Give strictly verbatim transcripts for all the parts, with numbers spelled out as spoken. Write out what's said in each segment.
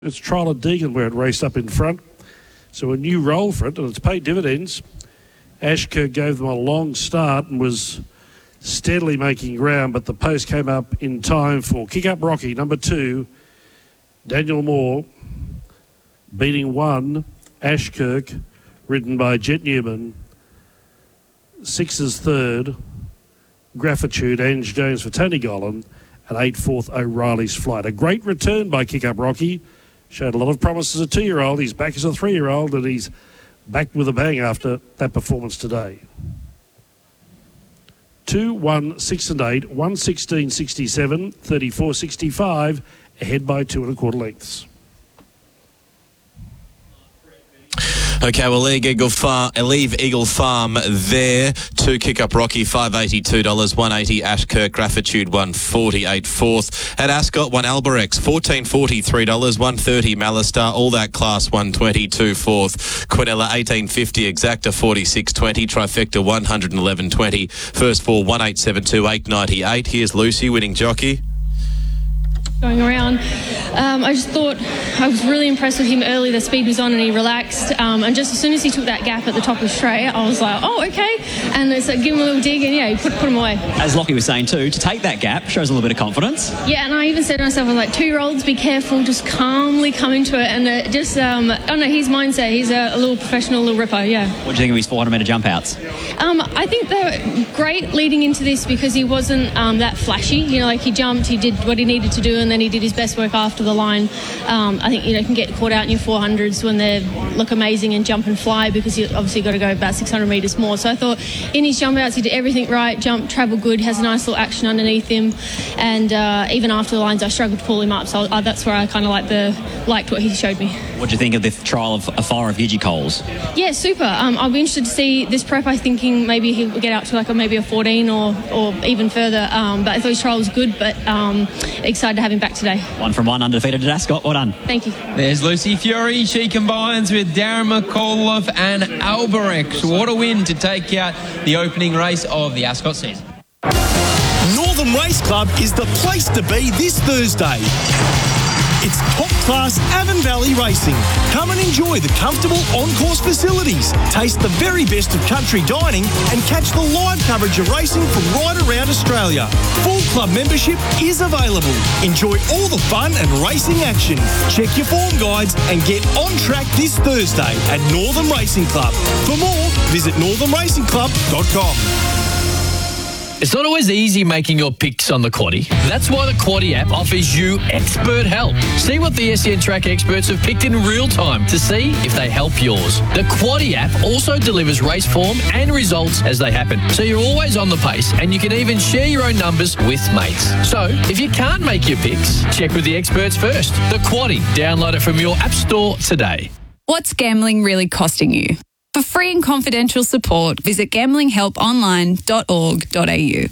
It's Trial at Deagon where it raced up in front. So a new role for it, and it's paid dividends. Ashkirk gave them a long start and was steadily making ground, but the post came up in time for Kick Up Rocky, number two. Daniel Moore beating one, Ashkirk, ridden by Jet Newman. Six is third, Gratitude, Ange Jones for Tony Gollan, and eight fourth, O'Reilly's Flight. A great return by Kick Up Rocky. Showed a lot of promise as a two-year-old. He's back as a three-year-old, and he's back with a bang after that performance today. Two, one, six and eight, one sixteen sixty-seven, thirty-four sixty-five, ahead by two and a quarter lengths. Okay, we'll leave Eagle Farm, leave Eagle Farm there. Two Kick Up Rocky, five eighty-two dollars, one eighty Ashkirk, Gratitude, one forty-eight fourth. At Ascot, one Alberex, fourteen forty-three dollars, one thirty Malistar, all that class, one twenty-two fourth. Quinella, eighteen fifty, Exacta, forty-six twenty, Trifecta, one eleven twenty. First four, one eight seven two, eight ninety-eight. Here's Lucy, winning jockey. Going around, um, I just thought I was really impressed with him early. The speed was on and he relaxed, um, and just as soon as he took that gap at the top of straight, I was like, oh, okay, and it's like, give him a little dig, and yeah, he put, put him away. As Lockie was saying too, to take that gap shows a little bit of confidence. Yeah, and I even said to myself, I was like, two-year-olds, be careful, just calmly come into it, and uh, just, um, I don't know, his mindset, he's a, a little professional, little ripper, yeah. What do you think of his four hundred metre jump outs? Um, I think they were great leading into this because he wasn't um, that flashy, you know, like he jumped, he did what he needed to do, and then he did his best work after the line. Um, I think, you know, you can get caught out in your four hundreds when they look amazing and jump and fly because you obviously got to go about six hundred metres more. So I thought in his jump outs he did everything right, jumped, travelled good, has a nice little action underneath him, and uh, even after the lines I struggled to pull him up, so uh, that's where I kind of like the liked what he showed me. What do you think of the trial of a fire of Gigi Coles? Yeah, super. Um, I'll be interested to see this prep. I'm thinking maybe he'll get out to like a, maybe a fourteen or, or even further, um, but I thought his trial was good, but um, excited to have him back today. One from one, undefeated at Ascot. Well done. Thank you. There's Lucy Fury. She combines with Darren McAuliffe and Alberex. What a win to take out the opening race of the Ascot season. Northern Race Club is the place to be this Thursday. It's top-class Avon Valley racing. Come and enjoy the comfortable on-course facilities, taste the very best of country dining, and catch the live coverage of racing from right around Australia. Full club membership is available. Enjoy all the fun and racing action. Check your form guides and get on track this Thursday at Northern Racing Club. For more, visit northern racing club dot com. It's not always easy making your picks on the Quaddie. That's why the Quaddie app offers you expert help. See what the S E N Track experts have picked in real time to see if they help yours. The Quaddie app also delivers race form and results as they happen, so you're always on the pace and you can even share your own numbers with mates. So, if you can't make your picks, check with the experts first. The Quaddie. Download it from your app store today. What's gambling really costing you? For free and confidential support, visit gambling help online dot org dot a u.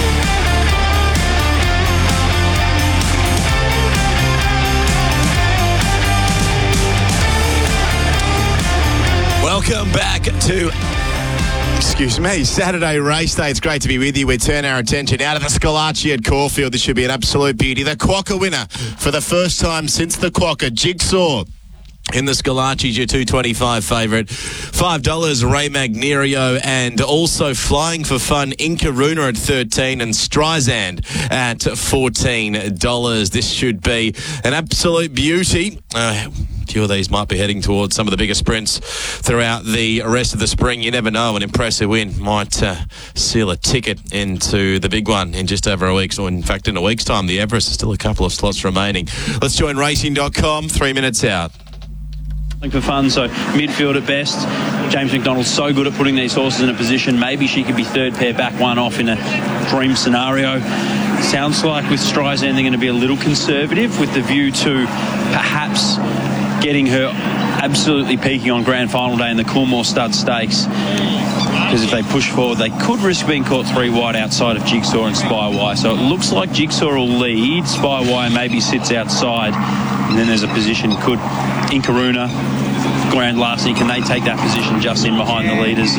Welcome back to, excuse me, Saturday race day. It's great to be with you. We turn our attention out of the Scalacci at Caulfield. This should be an absolute beauty. The Quokka winner for the first time since the Quokka, Jigsaw. In the Scalacci's your two twenty-five favourite. five dollars, Ray Magnerio, and also Flying for Fun, Inkaruna at thirteen and Streisand at fourteen dollars. This should be an absolute beauty. Uh, a few of these might be heading towards some of the bigger sprints throughout the rest of the spring. You never know. An impressive win might uh, seal a ticket into the big one in just over a week. So in fact, in a week's time, the Everest is still a couple of slots remaining. Let's join racing dot com. Three minutes out. For fun, so midfield at best. James McDonald's so good at putting these horses in a position. Maybe she could be third pair back one off in a dream scenario. Sounds like with Streisand they're going to be a little conservative with the view to perhaps getting her absolutely peaking on grand final day in the Coolmore Stud Stakes. Because if they push forward, they could risk being caught three wide outside of Jigsaw and Spywire. So it looks like Jigsaw will lead. Spywire maybe sits outside. And then there's a position, could Inkaruna, Grand Larceny, can they take that position just in behind the leaders?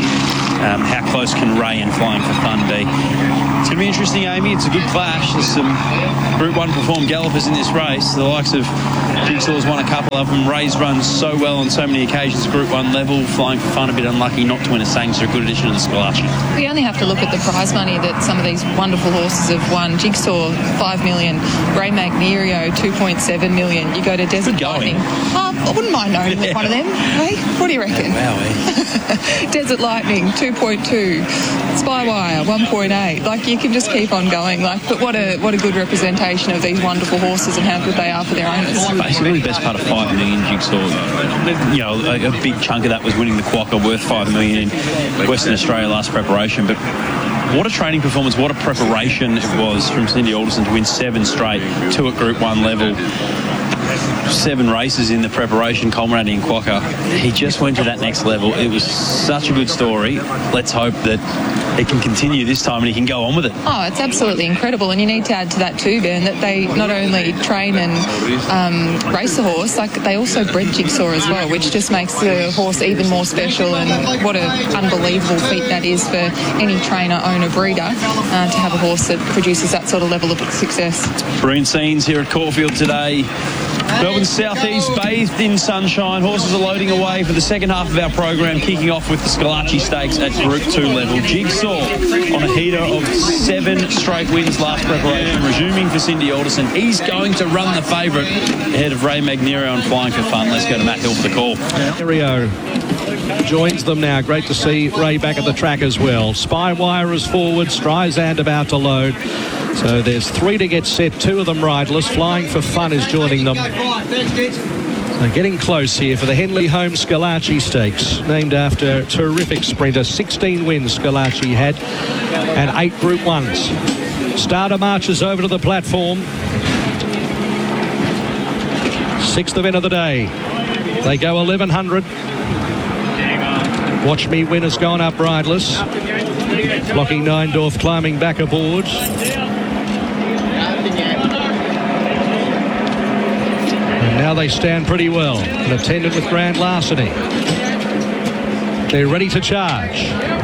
Um, how close can Ray and Flying for Fun be? It's going to be interesting, Amy. It's a good clash. There's some Group one performed gallopers in this race. The likes of Jigsaw's won a couple of them. Ray's run so well on so many occasions. Group one level. Flying for Fun a bit unlucky not to win a Sang, so a good addition to the Scalacci. We only have to look at the prize money that some of these wonderful horses have won. Jigsaw, five million. Ray Magnerio, two point seven million. You go to Desert Lightning. Oh, I wouldn't mind owning yeah. one of them. Hey, what do you reckon? Wow, eh? Desert Lightning, two point two. Spywire, one point eight. Like, you can just keep on going. Like, but what a what a good representation of these wonderful horses and how good they are for their owners. Basically, the best part of five million Jigsaw. You know, a, a big chunk of that was winning the Quokka, worth five million in Western Australia last preparation. But what a training performance, what a preparation it was from Cindy Alderson to win seven straight, two at Group one level. Seven races in the preparation, culminating in Quokka. He just went to that next level. It was such a good story. Let's hope that it can continue this time and he can go on with it. Oh, it's absolutely incredible. And you need to add to that too, Ben, that they not only train and um, race the horse, like they also bred Jigsaw as well, which just makes the horse even more special. And what an unbelievable feat that is for any trainer, owner, breeder uh, to have a horse that produces that sort of level of success. Brilliant scenes here at Caulfield today. Melbourne Southeast bathed in sunshine. Horses are loading away for the second half of our program, kicking off with the Scalacci Stakes at Group two level. Jigsaw on a heater of seven straight wins last preparation, resuming for Cindy Alderson. He's going to run the favourite ahead of Ray Magnerio and Flying for Fun. Let's go to Matt Hill for the call. Magnerio joins them now. Great to see Ray back at the track as well. Spywire is forward, Streisand about to load. So there's three to get set, two of them riderless. Flying for Fun is joining them. They're getting close here for the Henley Home Scalacci Stakes, named after a terrific sprinter. sixteen wins Scalacci had and eight Group ones. Starter marches over to the platform. Sixth event of the day. They go eleven hundred. Watch Me Win has gone up riderless. Lockie Neindorf climbing back aboard. And now they stand pretty well and attended with Grand Larceny. They're ready to charge.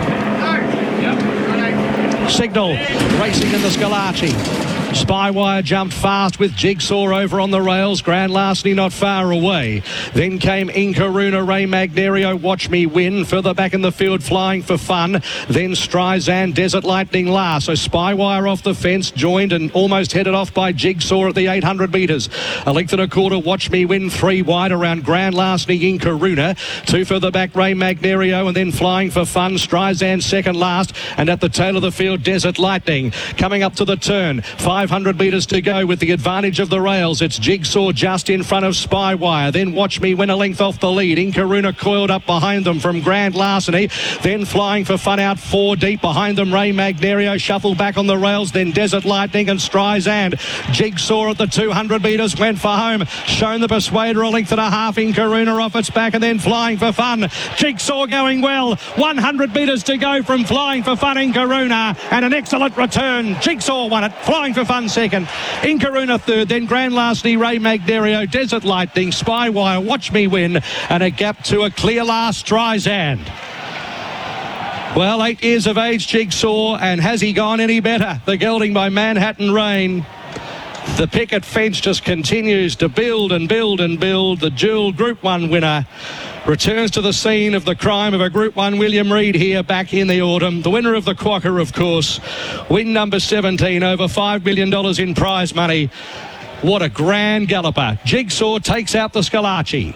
Signal racing in the Scalacci. Spywire jumped fast with Jigsaw over on the rails. Grand Larceny not far away. Then came Inkaruna, Ray Magnerio, Watch Me Win. Further back in the field, Flying for Fun. Then Streisand, Desert Lightning last. So Spywire off the fence, joined and almost headed off by Jigsaw at the eight hundred metres. A length and a quarter, Watch Me Win. Three wide around Grand Larceny, Inkaruna. Two further back, Ray Magnerio, and then Flying for Fun. Streisand second last. And at the tail of the field, Desert Lightning. Coming up to the turn. five hundred metres to go with the advantage of the rails. It's Jigsaw just in front of Spywire. Then Watch Me Win a length off the lead. Inkaruna coiled up behind them from Grand Larceny. Then Flying for Fun out four deep. Behind them, Ray Magnerio shuffled back on the rails. Then Desert Lightning and Streisand. Jigsaw at the two hundred metres went for home. Shown the Persuader a length and a half. Inkaruna off its back and then Flying for Fun. Jigsaw going well. one hundred metres to go from Flying for Fun, Inkaruna. And an excellent return. Jigsaw won it. Flying for Fun second. Inkaruna third. Then Grand Larceny, Ray Magnerio, Desert Lightning, Spywire, Watch Me Win. And a gap to a clear last, Streisand. Well, eight years of age, Jigsaw, and has he gone any better? The gelding by Manhattan Rain. The picket fence just continues to build and build and build. The dual Group one winner returns to the scene of the crime of a Group one William Reid here back in the autumn. The winner of the Quokka, of course. Win number seventeen, over five million dollars in prize money. What a grand galloper. Jigsaw takes out the Scalacci.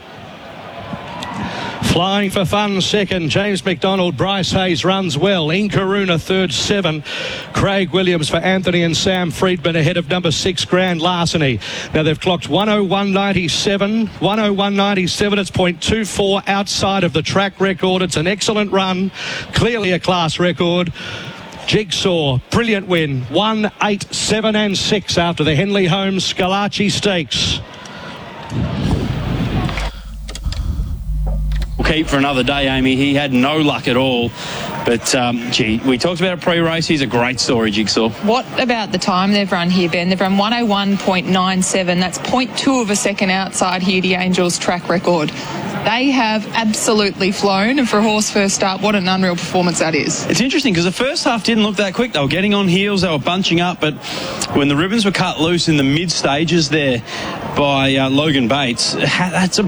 Flying for Fun second. James McDonald, Bryce Hayes runs well. Inkaruna third, seven. Craig Williams for Anthony and Sam Friedman ahead of number six, Grand Larceny. Now they've clocked one oh one ninety-seven. one oh one ninety-seven. It's point two four outside of the track record. It's an excellent run. Clearly a class record. Jigsaw, brilliant win. one, eight, seven and six after the Henley Home Scalacci Stakes. Keep for another day, Amy. He had no luck at all. But, um, gee, we talked about a pre-race. He's a great story, Jigsaw. What about the time they've run here, Ben? They've run one oh one point nine seven. That's point two of a second outside here, the Angels' track record. they have absolutely flown, and for a horse first start, what an unreal performance that is. It's interesting because the first half didn't look that quick. They were getting on heels, they were bunching up, but when the ribbons were cut loose in the mid stages there by uh, Logan Bates, that's a